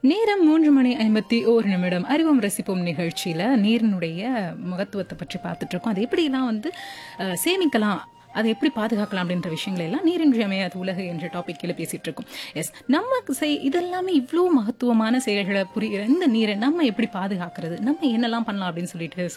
நேரம் 3:51 அறிவோம் ரசிப்போம் நிகழ்ச்சியில நீரினுடைய மகத்துவத்தை பற்றி பார்த்துட்டு இருக்கோம். அது எப்படிலாம் வந்து சேமிக்கலாம், அதை எப்படி பாதுகாக்கலாம் அப்படின்ற விஷயங்கள் எல்லாம் நீரின்றியமையாத உலகு என்ற டாபிக் கீழே பேசிட்டு இருக்கோம். எஸ், நம்ம இதெல்லாமே இவ்வளோ மகத்துவமான செயல்களை புரிகிற இந்த நீரை நம்ம எப்படி பாதுகாக்கிறது, நம்ம என்னெல்லாம் பண்ணலாம் அப்படின்னு சொல்லிட்டு